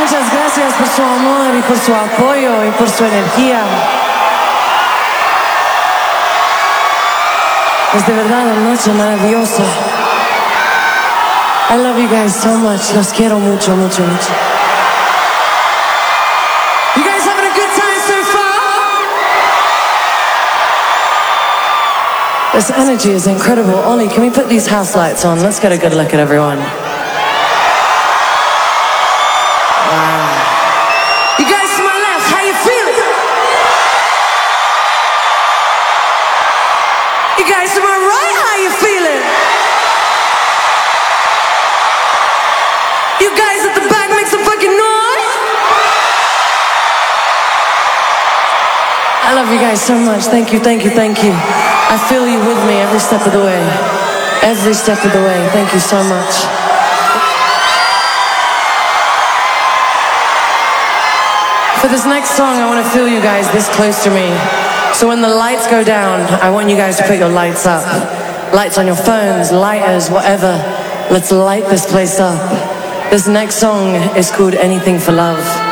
Muchas gracias por su amor y por su apoyo y por su energía. Es de verdad una noche maravillosa. I love you guys so much. Los quiero mucho, mucho, mucho. You guys having a good time so far? This energy is incredible. Ollie, can we put these house lights on? Let's get a good look at everyone. Wow. You guys to my left, how you feeling? You guys to my right, how you feeling? You guys at the back, make some fucking noise. I love you guys so much. Thank you, thank you, thank you. I feel you with me every step of the way. Every step of the way. Thank you so much. For this next song, I want to feel you guys this close to me. So when the lights go down, I want you guys to put your lights up. Lights on your phones, lighters, whatever. Let's light this place up. This next song is called Anything for Love.